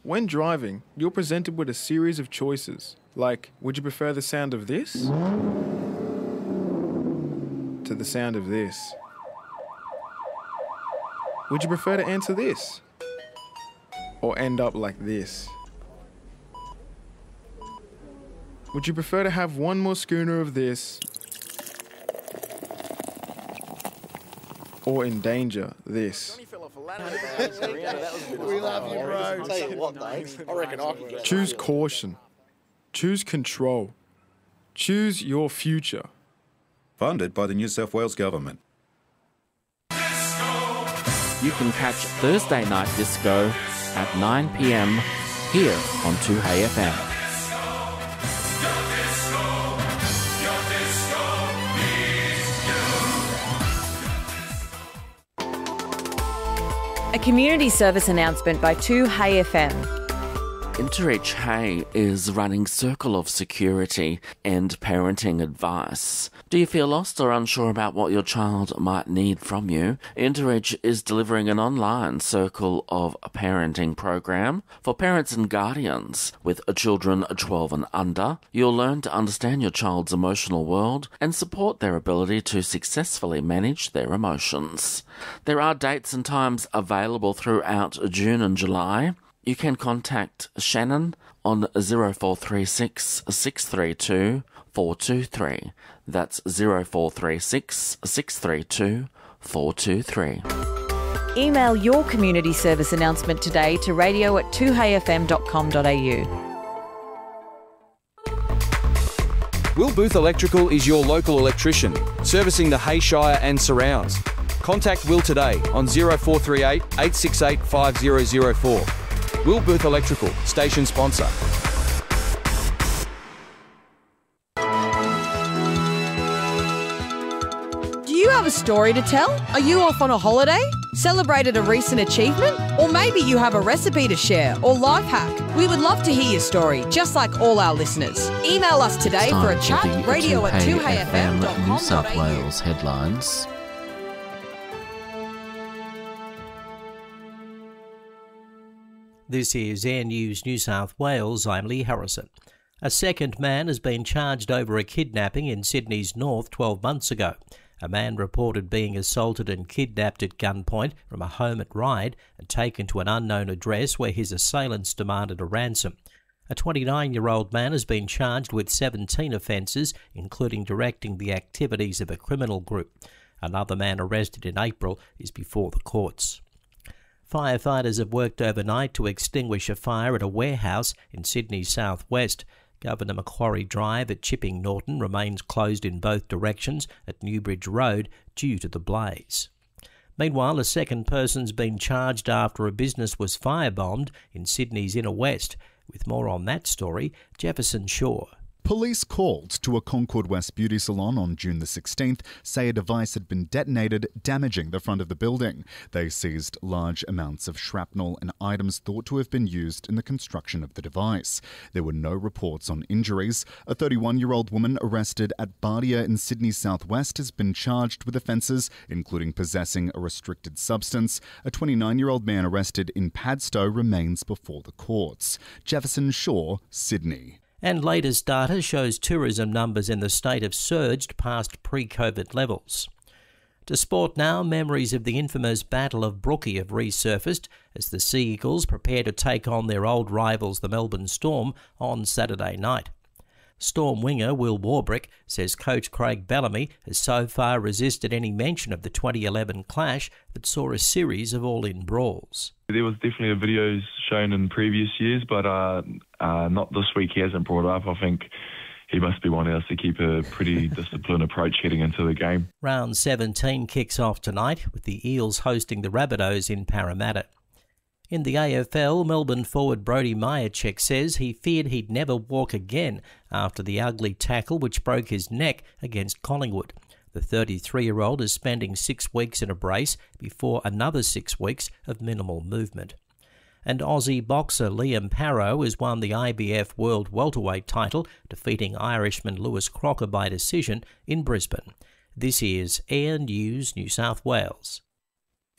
When driving, you're presented with a series of choices, like, would you prefer the sound of this to the sound of this? Would you prefer to answer this or end up like this? Would you prefer to have one more schooner of this or endanger this? We love you, bro. Tell you what, though, I reckon I could get Choose caution. Choose control. Choose your future. Funded by the New South Wales Government. You can catch Thursday Night Disco at 9 p.m. here on 2Hey FM. A community service announcement by 2Hey FM. Interreach Hey is running Circle of Security and parenting advice. Do you feel lost or unsure about what your child might need from you? Interreach is delivering an online Circle of Parenting program for parents and guardians with children 12 and under. You'll learn to understand your child's emotional world and support their ability to successfully manage their emotions. There are dates and times available throughout June and July. You can contact Shannon on 0436 632 423. That's 0436 632 423. Email your community service announcement today to radio@2heyfm.com.au. Will Booth Electrical is your local electrician, servicing the Hayshire and surrounds. Contact Will today on 0438 868 5004. Will Booth Electrical, station sponsor. Do you have a story to tell? Are you off on a holiday? Celebrated a recent achievement? Or maybe you have a recipe to share or life hack? We would love to hear your story, just like all our listeners. Email us today for a chat, radio@2heyfm.com.au. New South Wales headlines. This is Air News New South Wales. I'm Lee Harrison. A second man has been charged over a kidnapping in Sydney's north 12 months ago. A man reported being assaulted and kidnapped at gunpoint from a home at Ryde and taken to an unknown address where his assailants demanded a ransom. A 29-year-old man has been charged with 17 offences, including directing the activities of a criminal group. Another man arrested in April is before the courts. Firefighters have worked overnight to extinguish a fire at a warehouse in Sydney's southwest. Governor Macquarie Drive at Chipping Norton remains closed in both directions at Newbridge Road due to the blaze. Meanwhile, a second person's been charged after a business was firebombed in Sydney's inner west. With more on that story, Jefferson Shaw. Police called to a Concord West beauty salon on June the 16th say a device had been detonated, damaging the front of the building. They seized large amounts of shrapnel and items thought to have been used in the construction of the device. There were no reports on injuries. A 31-year-old woman arrested at Bardia in Sydney's southwest has been charged with offences, including possessing a restricted substance. A 29-year-old man arrested in Padstow remains before the courts. Jefferson Shaw, Sydney. And latest data shows tourism numbers in the state have surged past pre-COVID levels. To sport now, memories of the infamous Battle of Brookie have resurfaced as the Sea Eagles prepare to take on their old rivals the Melbourne Storm on Saturday night. Storm winger Will Warbrick says coach Craig Bellamy has so far resisted any mention of the 2011 clash that saw a series of all-in brawls. There was definitely videos shown in previous years, but not this week. He hasn't brought it up. I think he must be wanting us to keep a pretty disciplined approach heading into the game. Round 17 kicks off tonight with the Eels hosting the Rabbitohs in Parramatta. In the AFL, Melbourne forward Brodie Majacek says he feared he'd never walk again after the ugly tackle which broke his neck against Collingwood. The 33-year-old is spending 6 weeks in a brace before another 6 weeks of minimal movement. And Aussie boxer Liam Parrow has won the IBF World Welterweight title, defeating Irishman Lewis Crocker by decision in Brisbane. This is Air News New South Wales.